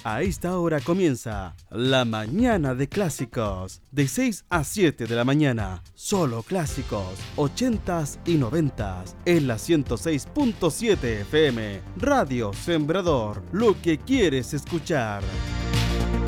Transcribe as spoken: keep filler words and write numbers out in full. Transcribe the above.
A esta hora comienza La Mañana de Clásicos, de seis a siete de la mañana. Solo clásicos, ochentas y noventas, en la ciento seis punto siete F M. Radio Sembrador, lo que quieres escuchar.